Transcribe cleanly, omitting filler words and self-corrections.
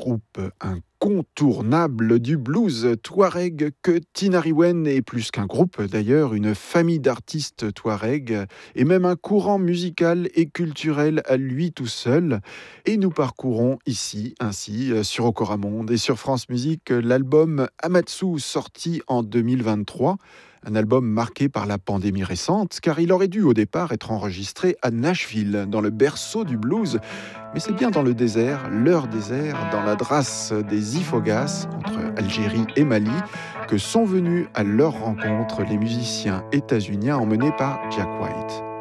groupe incontournable du blues touareg que Tinariwen est plus qu'un groupe d'ailleurs, une famille d'artistes touareg et même un courant musical et culturel à lui tout seul. Et nous parcourons ici, ainsi, sur Okoramonde et sur France Musique, l'album Amatsu sorti en 2023. Un album marqué par la pandémie récente, car il aurait dû au départ être enregistré à Nashville, dans le berceau du blues. Mais c'est bien dans le désert, leur désert, dans la drasse des Ifogas, entre Algérie et Mali, que sont venus à leur rencontre les musiciens états-uniens emmenés par Jack White.